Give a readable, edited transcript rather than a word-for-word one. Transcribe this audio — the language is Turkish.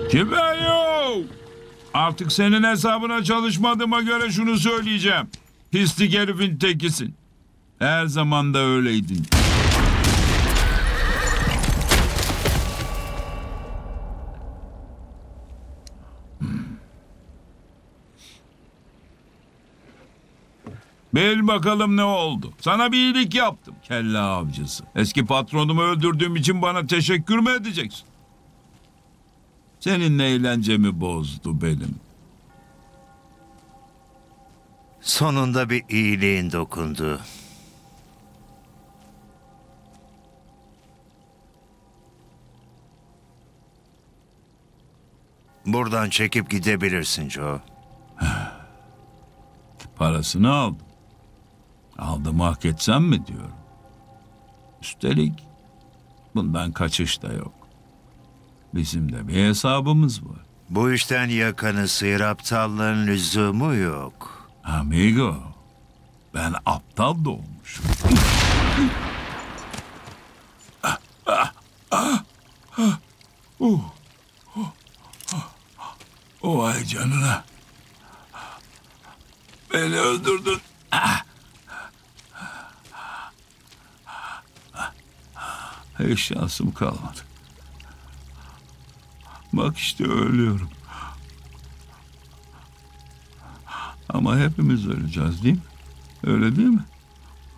Kibeyo! Artık senin hesabına çalışmadığıma göre şunu söyleyeceğim. Pislik herifin tekisin. Her zaman da öyleydin. Bil bakalım ne oldu. Sana bir iyilik yaptım. Kelle avcısı. Eski patronumu öldürdüğüm için bana teşekkür mü edeceksin? Senin eğlencemi bozdu benim. Sonunda bir iyiliğin dokundu. Buradan çekip gidebilirsin Joe. Parasını aldım. Aldım hak etsem mi diyorum. Üstelik bundan kaçış da yok. Bizim de bir hesabımız var. Bu işten yakanı sıyır, aptallığın lüzumu yok. Amigo, ben aptal doğmuşum. Vay canına. Beni öldürdün. Hiç şansım kalmadı. Bak işte ölüyorum. Ama hepimiz öleceğiz değil mi? Öyle değil mi?